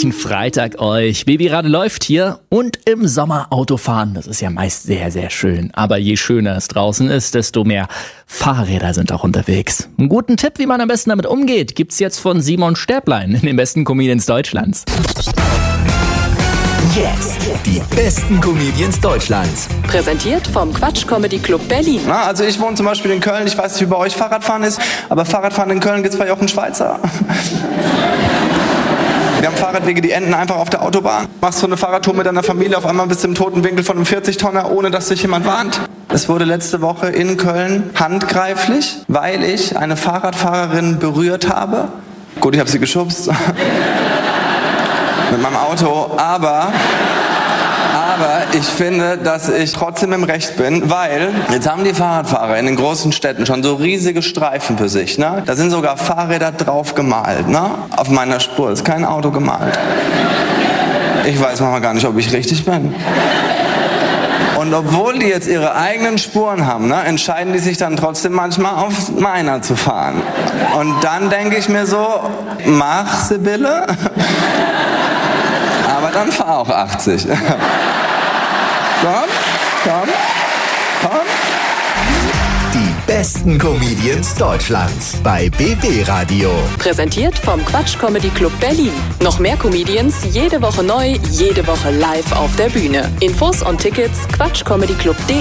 gemütlichen Freitag euch. Babyrad läuft hier und im Sommer Autofahren. Das ist ja meist sehr, sehr schön. Aber je schöner es draußen ist, desto mehr Fahrräder sind auch unterwegs. Einen guten Tipp, wie man am besten damit umgeht, gibt's jetzt von Simon Stäblein, den besten Comedians Deutschlands. Jetzt die besten Comedians Deutschlands. Präsentiert vom Quatsch Comedy Club Berlin. Na, also ich wohne zum Beispiel in Köln, ich weiß nicht, wie bei euch Fahrradfahren ist, aber Fahrradfahren in Köln gibt's vielleicht auch in Schweizer. Wir haben Fahrradwege, die enden einfach auf der Autobahn. Machst so eine Fahrradtour mit deiner Familie, auf einmal bist du im toten Winkel von einem 40-Tonner, ohne dass dich jemand warnt. Es wurde letzte Woche in Köln handgreiflich, weil ich eine Fahrradfahrerin berührt habe. Gut, ich habe sie geschubst. Mit meinem Auto, aber ich finde, dass ich trotzdem im Recht bin, weil jetzt haben die Fahrradfahrer in den großen Städten schon so riesige Streifen für sich, ne? Da sind sogar Fahrräder drauf gemalt, ne? Auf meiner Spur ist kein Auto gemalt. Ich weiß manchmal gar nicht, ob ich richtig bin. Und obwohl die jetzt ihre eigenen Spuren haben, ne, entscheiden die sich dann trotzdem manchmal auf meiner zu fahren. Und dann denke ich mir so, mach Sibylle. Aber dann fahr auch 80. Komm. Die besten Comedians Deutschlands bei BB Radio. Präsentiert vom Quatsch Comedy Club Berlin. Noch mehr Comedians, jede Woche neu, jede Woche live auf der Bühne. Infos und Tickets quatschcomedyclub.de.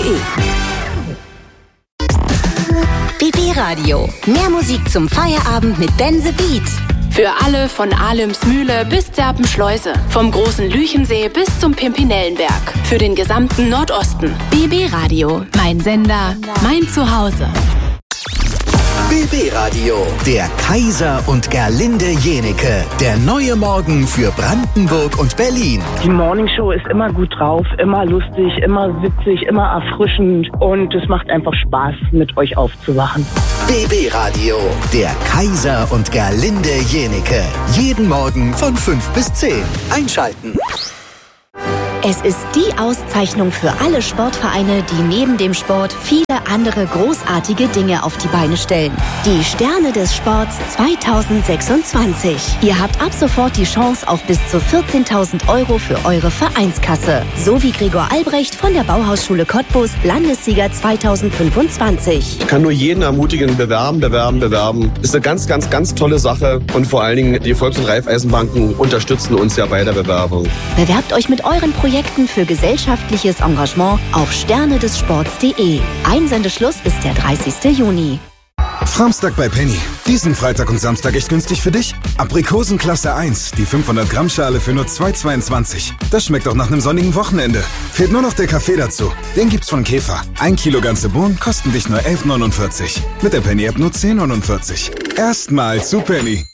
BB Radio. Mehr Musik zum Feierabend mit Ben the Beat. Für alle von Ahlümsmühle bis Zerpenschleuse. Vom großen Lüchensee bis zum Pimpinellenberg. Für den gesamten Nordosten. BB Radio. Mein Sender, mein Zuhause. BB Radio. Der Kaiser und Gerlinde Jenecke. Der neue Morgen für Brandenburg und Berlin. Die Morningshow ist immer gut drauf, immer lustig, immer witzig, immer erfrischend. Und es macht einfach Spaß, mit euch aufzuwachen. BB Radio. Der Kaiser und Gerlinde Jenecke. Jeden Morgen von 5 bis 10. Einschalten. Es ist die Auszeichnung für alle Sportvereine, die neben dem Sport viele andere großartige Dinge auf die Beine stellen. Die Sterne des Sports 2026. Ihr habt ab sofort die Chance auf bis zu 14.000 € für eure Vereinskasse. So wie Gregor Albrecht von der Bauhausschule Cottbus, Landessieger 2025. Ich kann nur jeden ermutigen, bewerben. Ist eine ganz, ganz, ganz tolle Sache. Und vor allen Dingen, die Volks- und Raiffeisenbanken unterstützen uns ja bei der Bewerbung. Bewerbt euch mit euren Projekten für gesellschaftliches Engagement auf sternedessports.de. Einsendeschluss ist der 30. Juni. Samstag bei Penny. Diesen Freitag und Samstag echt günstig für dich? Aprikosen Klasse 1, die 500 Gramm Schale für nur 2,22. Das schmeckt auch nach einem sonnigen Wochenende. Fehlt nur noch der Kaffee dazu. Den gibt's von Käfer. 1 Kilo ganze Bohnen kosten dich nur 11,49. Mit der Penny-App nur 10,49. Erstmal zu Penny.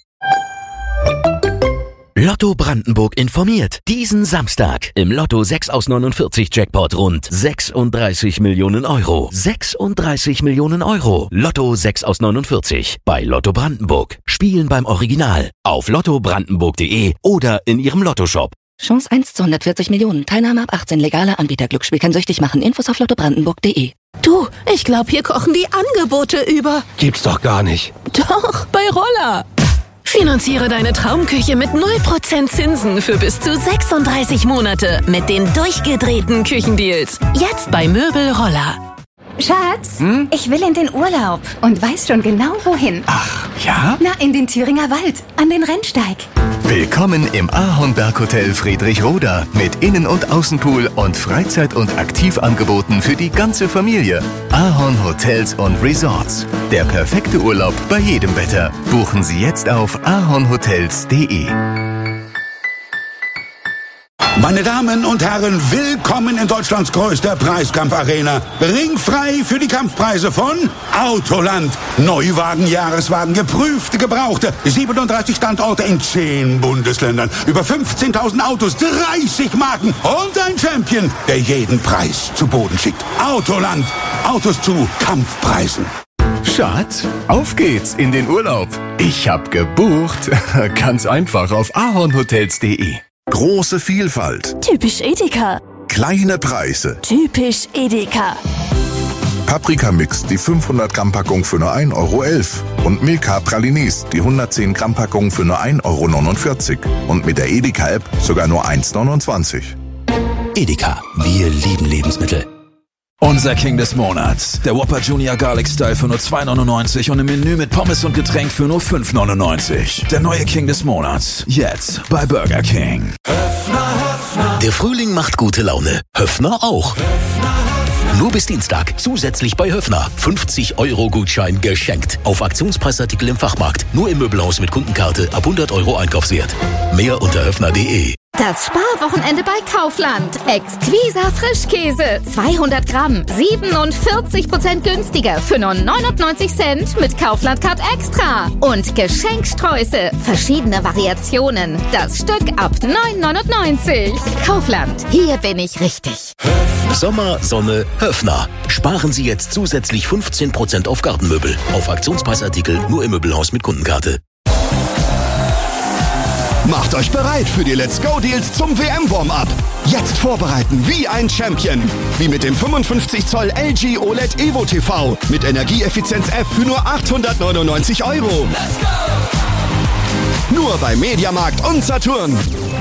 Lotto Brandenburg informiert. Diesen Samstag im Lotto 6 aus 49 Jackpot rund 36 Millionen Euro. 36 Millionen Euro. Lotto 6 aus 49 bei Lotto Brandenburg. Spielen beim Original auf lottobrandenburg.de oder in ihrem Lottoshop. Chance 1 zu 140 Millionen. Teilnahme ab 18. Legale Anbieter. Glücksspiel kann süchtig machen. Infos auf lottobrandenburg.de. Du, ich glaube, hier kochen die Angebote über. Gibt's doch gar nicht. Doch, bei Roller. Finanziere deine Traumküche mit 0% Zinsen für bis zu 36 Monate mit den durchgedrehten Küchendeals. Jetzt bei Möbel Roller. Schatz, ich will in den Urlaub und weiß schon genau wohin. Ach, ja? Na, in den Thüringer Wald, an den Rennsteig. Willkommen im Ahornberg-Hotel Friedrichroda mit Innen- und Außenpool und Freizeit- und Aktivangeboten für die ganze Familie. Ahorn Hotels und Resorts. Der perfekte Urlaub bei jedem Wetter. Buchen Sie jetzt auf ahornhotels.de. Meine Damen und Herren, willkommen in Deutschlands größter Preiskampfarena. Ringfrei für die Kampfpreise von Autoland. Neuwagen, Jahreswagen, geprüfte, gebrauchte. 37 Standorte in 10 Bundesländern. Über 15.000 Autos, 30 Marken und ein Champion, der jeden Preis zu Boden schickt. Autoland. Autos zu Kampfpreisen. Schatz, auf geht's in den Urlaub. Ich hab gebucht. Ganz einfach auf ahornhotels.de. Große Vielfalt. Typisch Edeka. Kleine Preise. Typisch Edeka. Paprika Mix, die 500 Gramm Packung für nur 1,11 € und Milka Pralines, die 110 Gramm Packung für nur 1,49 € und mit der Edeka-App sogar nur 1,29 €. Edeka, wir lieben Lebensmittel. Unser King des Monats, der Whopper Junior Garlic Style für nur 2,99 € und im Menü mit Pommes und Getränk für nur 5,99 €. Der neue King des Monats, jetzt bei Burger King. Der Frühling macht gute Laune. Höffner auch. Nur bis Dienstag zusätzlich bei Höffner 50€ Gutschein geschenkt. Auf Aktionspreisartikel im Fachmarkt. Nur im Möbelhaus mit Kundenkarte ab 100 € Einkaufswert. Mehr unter höffner.de. Das Sparwochenende bei Kaufland. Exquisa Frischkäse. 200 Gramm. 47% günstiger für nur 99 Cent mit Kaufland Card Extra. Und Geschenksträuße. Verschiedene Variationen. Das Stück ab 9,99 €. Kaufland. Hier bin ich richtig. Sommer, Sonne, Höffner. Sparen Sie jetzt zusätzlich 15% auf Gartenmöbel. Auf Aktionspreisartikel nur im Möbelhaus mit Kundenkarte. Macht euch bereit für die Let's Go Deals zum WM-Warm-Up. Jetzt vorbereiten wie ein Champion. Wie mit dem 55 Zoll LG OLED Evo TV mit Energieeffizienz F für nur 899 €. Let's go! Nur bei Mediamarkt und Saturn.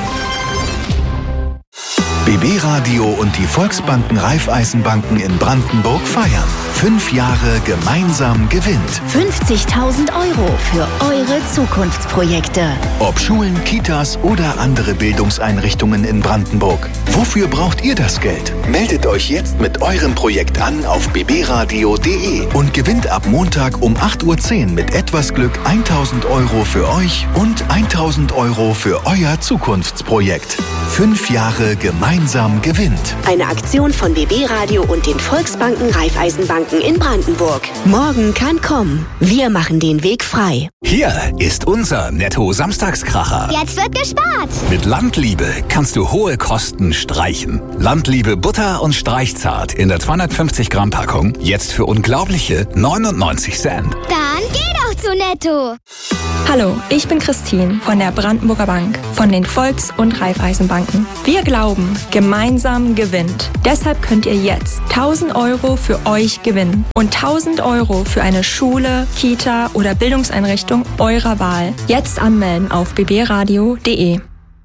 BB Radio und die Volksbanken Raiffeisenbanken in Brandenburg feiern. 5 Jahre gemeinsam gewinnt. 50.000 € für eure Zukunftsprojekte. Ob Schulen, Kitas oder andere Bildungseinrichtungen in Brandenburg. Wofür braucht ihr das Geld? Meldet euch jetzt mit eurem Projekt an auf bbradio.de und gewinnt ab Montag um 8:10 Uhr mit etwas Glück 1.000 € für euch und 1.000 € für euer Zukunftsprojekt. 5 Jahre gemeinsam gewinnt. Eine Aktion von BB Radio und den Volksbanken Raiffeisenbanken in Brandenburg. Morgen kann kommen. Wir machen den Weg frei. Hier ist unser Netto-Samstagskracher. Jetzt wird gespart. Mit Landliebe kannst du hohe Kosten streichen. Landliebe Butter und Streichzart in der 250 Gramm Packung jetzt für unglaubliche 99 Cent. Dann geh doch zu Netto. Hallo, ich bin Christine von der Brandenburger Bank, von den Volks- und Raiffeisenbanken. Wir glauben, gemeinsam gewinnt. Deshalb könnt ihr jetzt 1.000 € für euch gewinnen und 1.000 € für eine Schule, Kita oder Bildungseinrichtung eurer Wahl. Jetzt anmelden auf bbradio.de.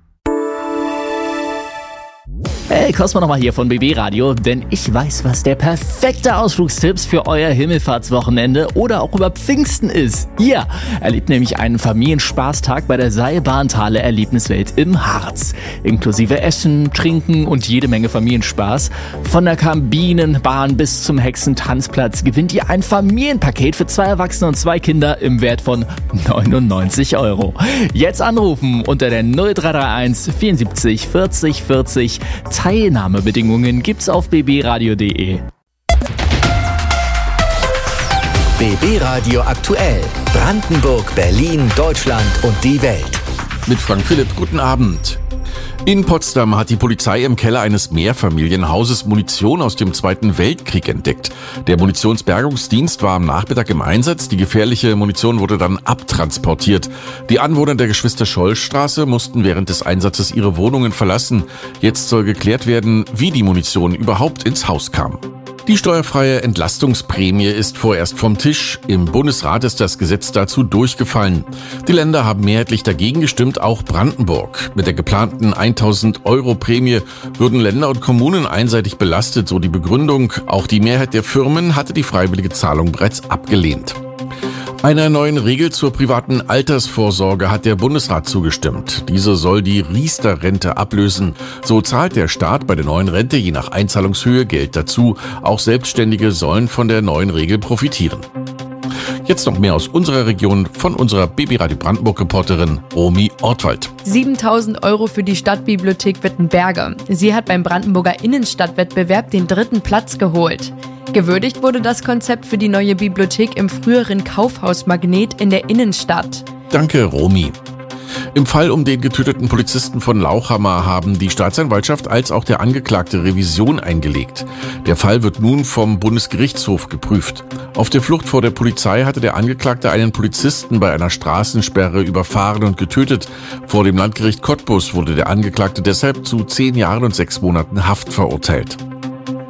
Hey, Cosmo nochmal hier von BB Radio, denn ich weiß, was der perfekte Ausflugstipps für euer Himmelfahrtswochenende oder auch über Pfingsten ist. Hier erlebt nämlich einen Familienspaßtag bei der Seilbahntaler Erlebniswelt im Harz. Inklusive Essen, Trinken und jede Menge Familienspaß. Von der Kabinenbahn bis zum Hexentanzplatz gewinnt ihr ein Familienpaket für 2 Erwachsene und 2 Kinder im Wert von 99 €. Jetzt anrufen unter der 0331 74 40 40. Teilnahmebedingungen gibt's auf bbradio.de. BB Radio aktuell. Brandenburg, Berlin, Deutschland und die Welt. Mit Frank Philipp, guten Abend. In Potsdam hat die Polizei im Keller eines Mehrfamilienhauses Munition aus dem Zweiten Weltkrieg entdeckt. Der Munitionsbergungsdienst war am Nachmittag im Einsatz. Die gefährliche Munition wurde dann abtransportiert. Die Anwohner der Geschwister-Scholl-Straße mussten während des Einsatzes ihre Wohnungen verlassen. Jetzt soll geklärt werden, wie die Munition überhaupt ins Haus kam. Die steuerfreie Entlastungsprämie ist vorerst vom Tisch. Im Bundesrat ist das Gesetz dazu durchgefallen. Die Länder haben mehrheitlich dagegen gestimmt, auch Brandenburg. Mit der geplanten 1.000 € Prämie würden Länder und Kommunen einseitig belastet, so die Begründung. Auch die Mehrheit der Firmen hatte die freiwillige Zahlung bereits abgelehnt. Einer neuen Regel zur privaten Altersvorsorge hat der Bundesrat zugestimmt. Diese soll die Riester-Rente ablösen. So zahlt der Staat bei der neuen Rente je nach Einzahlungshöhe Geld dazu. Auch Selbstständige sollen von der neuen Regel profitieren. Jetzt noch mehr aus unserer Region von unserer BB Radio Brandenburg-Reporterin Romy Ortwald. 7.000 € für die Stadtbibliothek Wittenberge. Sie hat beim Brandenburger Innenstadtwettbewerb den 3. Platz geholt. Gewürdigt wurde das Konzept für die neue Bibliothek im früheren Kaufhaus Magnet in der Innenstadt. Danke, Romy. Im Fall um den getöteten Polizisten von Lauchhammer haben die Staatsanwaltschaft als auch der Angeklagte Revision eingelegt. Der Fall wird nun vom Bundesgerichtshof geprüft. Auf der Flucht vor der Polizei hatte der Angeklagte einen Polizisten bei einer Straßensperre überfahren und getötet. Vor dem Landgericht Cottbus wurde der Angeklagte deshalb zu 10 Jahren und 6 Monaten Haft verurteilt.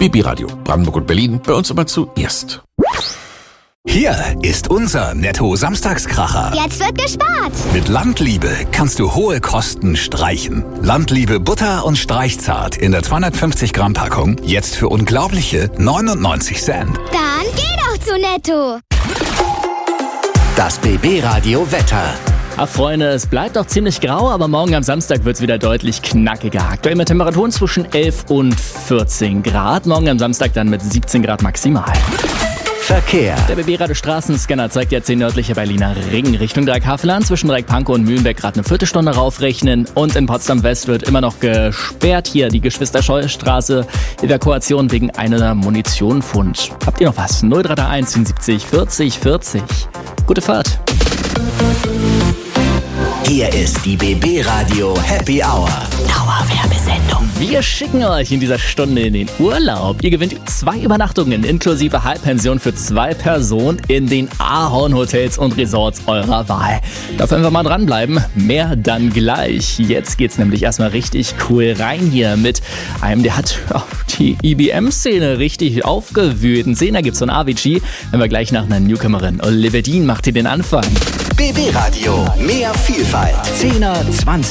BB Radio, Brandenburg und Berlin, bei uns immer zuerst. Hier ist unser Netto-Samstagskracher. Jetzt wird gespart. Mit Landliebe kannst du hohe Kosten streichen. Landliebe Butter und Streichzart in der 250 Gramm Packung jetzt für unglaubliche 99 Cent. Dann geh doch zu Netto. Das BB Radio Wetter. Ach Freunde, es bleibt doch ziemlich grau, aber morgen am Samstag wird's wieder deutlich knackiger. Aktuell mit Temperaturen zwischen 11 und 14 Grad. Morgen am Samstag dann mit 17 Grad maximal. Verkehr. Der BB-Radio Straßenscanner zeigt jetzt den nördliche Berliner Ring Richtung Dreieckhaveland. Zwischen Dreieck-Pankow und Mühlenberg gerade eine Viertelstunde raufrechnen. Und in Potsdam-West wird immer noch gesperrt. Hier die Geschwister-Scholl-Straße. Evakuation wegen einer Munitionfund. Habt ihr noch was? 0331 77 40 40. Gute Fahrt. Hier ist die BB Radio Happy Hour. Dauerwerbesendung. Wir schicken euch in dieser Stunde in den Urlaub. Ihr gewinnt 2 Übernachtungen inklusive Halbpension für 2 Personen in den Ahorn-Hotels und Resorts eurer Wahl. Dafür einfach mal dranbleiben. Mehr dann gleich. Jetzt geht's nämlich erstmal richtig cool rein hier mit einem, der hat die IBM-Szene richtig aufgewühlt. Einen Zehner gibt's von Avicii. Wenn wir gleich nach einer Newcomerin. Olivia Dean macht hier den Anfang. BB Radio. Mehr Vielfalt. 10er, 20